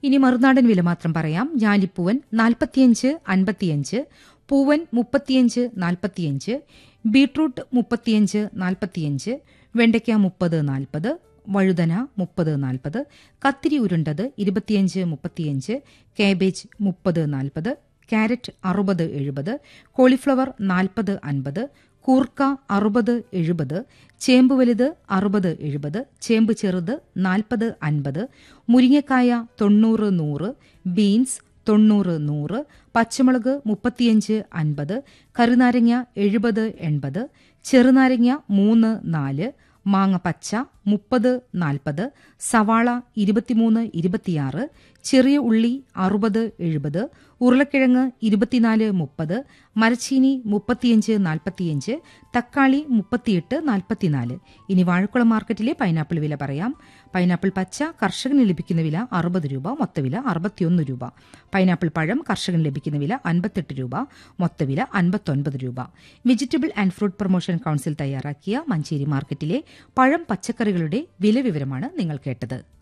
ഇനി മറുനാടൻ വില മാത്രം പറയാം. ഞാലിപ്പൂവൻ 45-55, പൂവൻ 35-45, ബീട്രൂട്ട് 35-45, വെണ്ടയ്ക്ക 30-40, വഴുതന 30-40, കത്തിരി ഉരുണ്ടത് 25-35, കാബേജ് 30-40, ക്യാരറ്റ് 60-70, കോളിഫ്ലവർ 40-50, കൂർക്ക 60-70, ചേമ്പ് വലുത് 60-70, ചേമ്പ് ചെറുത് 40-50, മുരിങ്ങക്കായ 90-100, ബീൻസ് 90-100, പച്ചമുളക് 35-50, കറുനാരങ്ങ 70-80, ചെറുനാരങ്ങ 3-4, മാങ്ങ പച്ച 30-40, സവാള 23-26, ചെറിയ ഉള്ളി 60-70, ഉരുളക്കിഴങ്ങ് 24-30, മരച്ചീനി 35-45, തക്കാളി 38-44. ഇനി വാഴക്കുളം മാർക്കറ്റിലെ പൈനാപ്പിൾ വില പറയാം. പൈനാപ്പിൾ പച്ച കർഷകന് ലഭിക്കുന്ന വില 60 രൂപ, മൊത്തവില 61 രൂപ. പൈനാപ്പിൾ പഴം കർഷകന് ലഭിക്കുന്ന വില 58 രൂപ, മൊത്തവില 59 രൂപ. Vegetable and fruit promotion council തയ്യാറാക്കിയ മഞ്ചേരി മാർക്കറ്റിലെ പഴം പച്ചക്കറികളുടെ വില വിവരമാണ് നിങ്ങൾ കേട്ടത്.